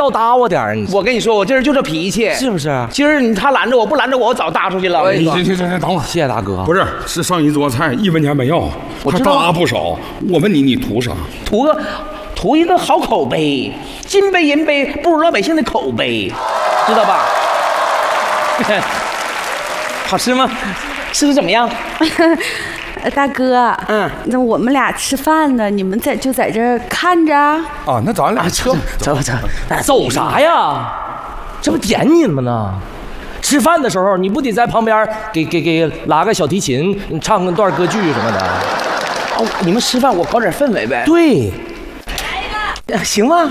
少打我点儿。 我跟你说，我这人就这脾气， 是不是？ 今儿他拦着我，不拦着我，我早搭出去了。 行，等会儿， 谢谢大哥。 不是，是上一桌菜1分钱没要，还搭不少。我问你，你图啥？ 图一个好口碑，金杯银杯不如老百姓的口碑，知道吧？好吃吗？吃的怎么样？ 大哥，那我们俩吃饭呢，你们就在这儿看着啊。 那咱俩走，走啥呀？这不点你们呢？吃饭的时候你不得在旁边给拉个小提琴，唱个段歌剧什么的？ 哦，你们吃饭我搞点氛围呗。 对， 来一个，行吗？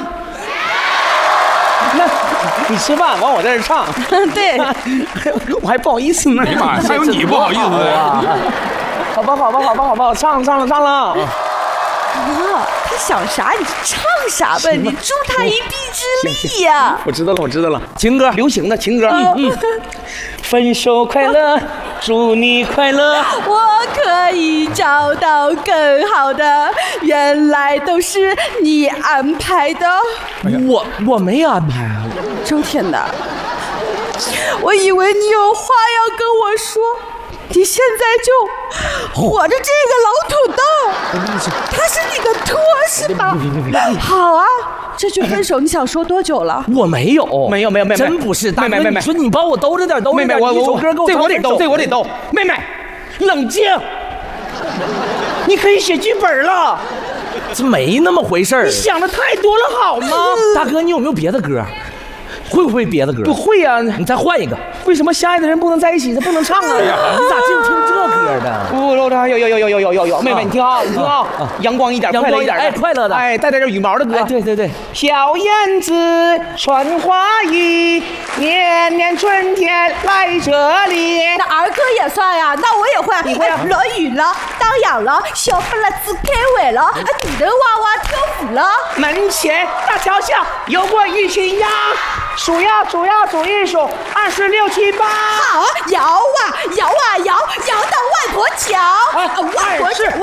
那你吃饭完我在这唱， 对， 我还不好意思呢。 哎呀妈呀，还有你不好意思的。 好吧，唱了。 啊，他想啥你就唱啥呗，你助他一臂之力呀。 我知道了， 情歌， 流行的情歌。分手快乐，祝你快乐。 我可以找到更好的，原来都是你安排的。 我没安排啊。 周天的，我以为你有话要跟我说。你现在就活着这个老土豆，他是你的托是吧？好啊，这句分手你想说多久了？ 我没有，真不是。 妹， 你说你帮我兜着点，妹妹，一首歌给我唱。 这我得兜。妹妹，冷静，你可以写剧本了。 这没那么回事儿。 你想的太多了好吗？ 大哥，你有没有别的歌？会不会别的歌？ 不会呀， 你再换一个。 为什么相爱的人不能在一起？他不能唱啊！ 你咋净听这歌的？ 有，妹妹你听啊，阳光一点，快乐一点， 快乐的， 带点羽毛的歌。 对。 小燕子穿花衣，年年春天来这里。 那儿歌也算呀，那我也会。 你会啊？ 落雨了，当阳了，小不了子开会了，女的娃娃跳舞了。 门前大桥下游过一群鸭，数呀数一数，26、7、8。 好，摇到外婆桥。 外婆是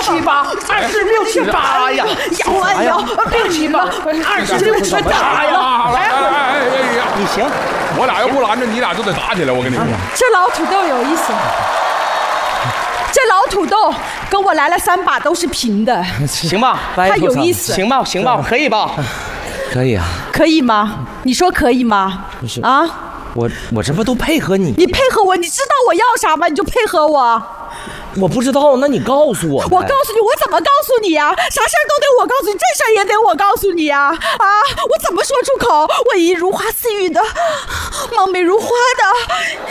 6、7、8，26、7、8呀， 摇 6、7、8，26、7、8呀。你行， 我俩要不拦着你俩就得打起来，我跟你说。 这老土豆有意思。这老土豆跟我来了3把都是平的， 行吧？ 他有意思， 行吧？可以吧？ 可以啊。 可以吗？你说可以吗？ 不是啊， 我这不都配合你？ 你配合我，你知道我要啥吗？你就配合我。 我不知道，那你告诉我。 我告诉你，我怎么告诉你呀？啥事儿都得我告诉你，这事儿也得我告诉你呀！我怎么说出口？我以如花似玉的，貌美如花的。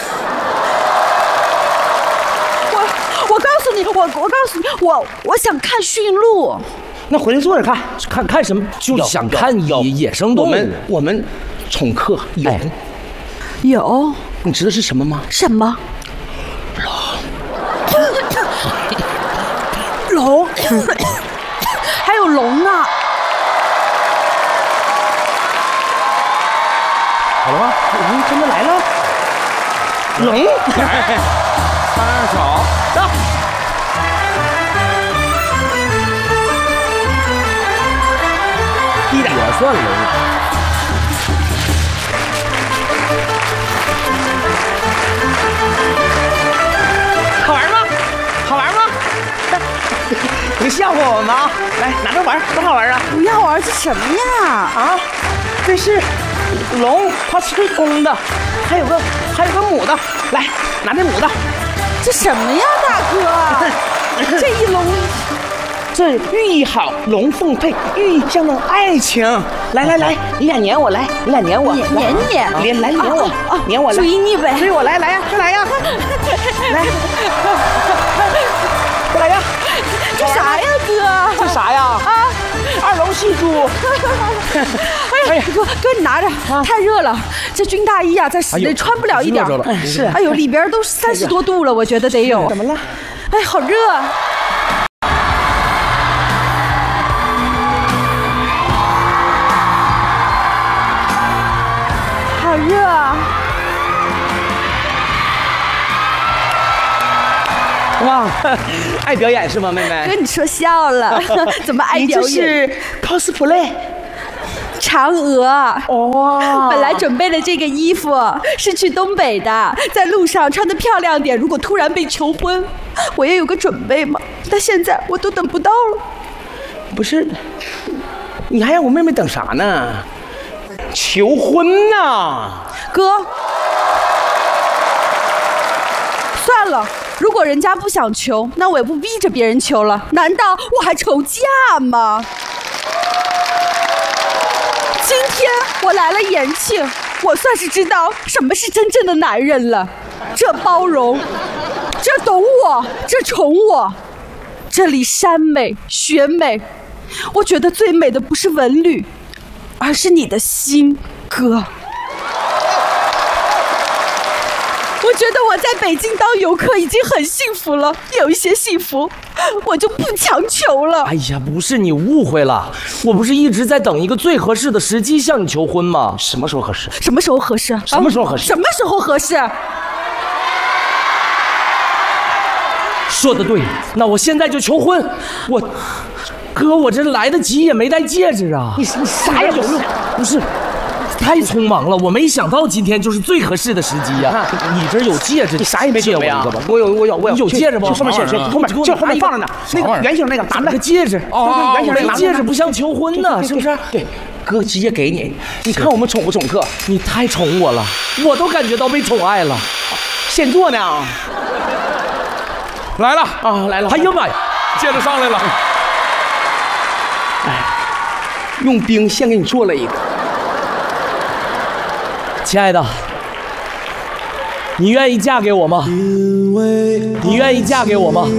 我告诉你，我告诉你，我想看驯鹿。 那回来坐着看什么？就想看野生动物。 我们宠客有， 你知道是什么吗？ 什么？龙，还有龙呢。 好了吗？龙真的来了。龙， 看手， 走。低点也算龙。 好玩吗？你笑话我吗？来，拿着玩，多好玩啊！ 不要玩，这什么呀？ 这是龙，它是公的，还有个母的。来，拿这母的。 这什么呀，大哥？这一龙， 这寓意好，龙凤配，寓意象征爱情。来，你俩撵我，来，你俩撵我， 撵我，撵我来， 追你呗， 追我来呀，快来呀，来，快来呀！ 这啥呀，哥？ 这啥呀？二龙戏珠。 哎呀，哥，你拿着，太热了，这军大衣啊，在室内穿不了一点。 是， 哎呦，里边都30多度了，我觉得得有。 怎么了？ 哎，好热。好热啊！ 哇，爱表演是吗，妹妹？ 跟你说笑了，怎么爱表演？ 你这是 cosplay， 差嫦娥。 哇， 本来准备的这个衣服是去东北的，在路上穿得漂亮点，如果突然被求婚，我也有个准备嘛。但现在我都等不到了。 不是，你还让我妹妹等啥呢？求婚呐！ 哥，算了，如果人家不想求，那我也不逼着别人求了。难道我还愁嫁吗？今天我来了延庆，我算是知道什么是真正的男人了。这包容，这懂我，这宠我。这里山美雪美，我觉得最美的不是文旅，而是你的心，哥。我觉得我在北京当游客已经很幸福了，有一些幸福我就不强求了。 哎呀，不是，你误会了，我不是一直在等一个最合适的时机向你求婚吗？ 什么时候合适？ 什么时候合适？ 什么时候合适？ 什么时候合适？ 说得对，那我现在就求婚。哥，我这来得及也没戴戒指啊！ 你啥也有用？ 不是，太匆忙了，我没想到今天就是最合适的时机呀。你这有戒指， 你啥也没准备啊？我有， 你有戒指不？ 后面写后面就后面放着呢，那个圆形那个打出来个戒指。 圆形那个戒指不像求婚呢，是不是？ 对，哥直接给你，你看我们宠不宠客？ 你太宠我了，我都感觉到被宠爱了。 现做呢？ 来了啊，来了！ 哎呀妈呀， 戒指上来了。 用冰先给你做了一个。 亲爱的，你愿意嫁给我吗？你愿意嫁给我吗？